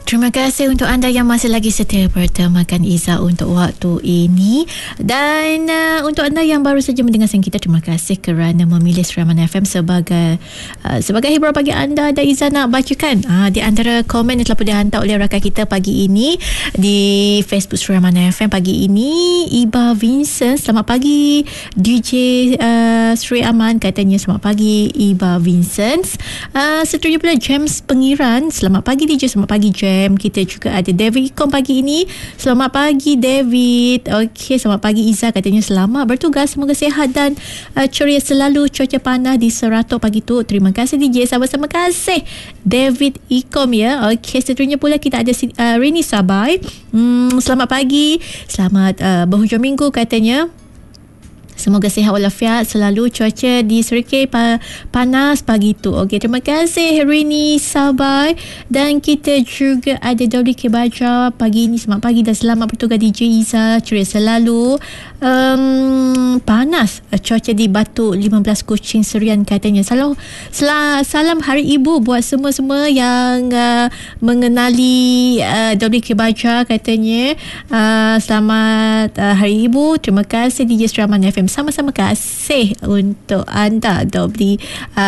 Terima kasih untuk anda yang masih lagi setia bertemakan Iza untuk waktu ini. Dan untuk anda yang baru saja mendengarkan kita, terima kasih kerana memilih Seraman FM sebagai hiburan pagi anda. Dan Iza nak bacakan di antara komen yang telah pun dihantar oleh rakan kita pagi ini di Facebook Seraman FM pagi ini. Iba Vincent, selamat pagi DJ Sri Aman, katanya selamat pagi Iba Vincent. Seterusnya pula James Pengiran, selamat pagi DJ, selamat pagi James. Kita juga ada David Ikom pagi ini. Selamat pagi David. Okey, selamat pagi Iza, katanya selamat bertugas, semoga sihat dan ceria selalu. Cuaca panas di Seratok pagi tu. Terima kasih DJ, sama-sama kasih David Ikom ya. Okey, seterusnya pula kita ada Rini Sabai. Selamat pagi, selamat berhujung minggu katanya. Semoga sihat walafiat selalu. Cuaca di Serikay panas pagi tu. Okey, terima kasih Rini Sabai. Dan kita juga ada WK Baja pagi ini. Selamat pagi dan selamat bertugas DJ Iza, ceria selalu. Panas cuaca di Batu 15 Kuching Serian katanya. Salam Hari Ibu buat semua-semua yang mengenali WK Baja katanya. Selamat Hari Ibu. Terima kasih DJ Seraman FM. Sama-sama kasih untuk anda Doblin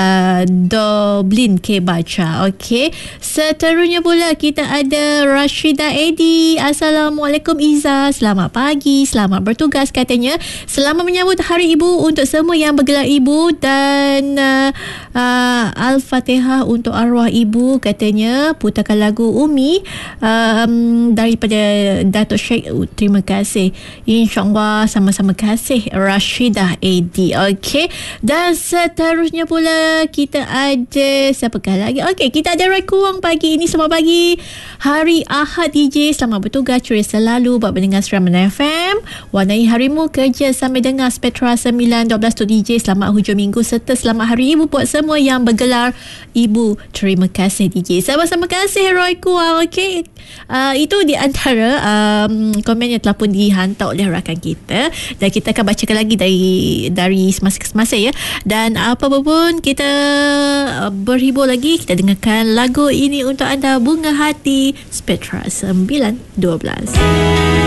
K Baca. Okey, seterusnya pula kita ada Rashida Edi. Assalamualaikum Iza, selamat pagi, selamat bertugas katanya. Selamat menyambut Hari Ibu untuk semua yang bergelar ibu. Dan Al-Fatihah untuk arwah ibu katanya. Putarkan lagu Umi daripada Datuk Sheikh. Terima kasih, InsyaAllah sama-sama kasih Rashidah Edi. Okey, dan seterusnya pula kita ada siapakah lagi? Okey, kita ada Rai Kuang pagi ini. Selamat pagi hari Ahad DJ, selamat bertugas, ceria selalu buat mendengar Seraman FM. Warnai harimu kerja sampai dengar Spectra 912 tu DJ. Selamat hujung minggu serta selamat Hari Ibu buat semua yang bergelar ibu. Terima kasih DJ, sama-sama kasih Rai Kuang. Okey, itu di antara komen yang telah pun dihantar oleh rakan kita, dan kita akan bacakan lagi dari semasa ke semasa ya. Dan apa pun kita berhibur lagi, kita dengarkan lagu ini untuk anda, Bunga Hati Spectra 912.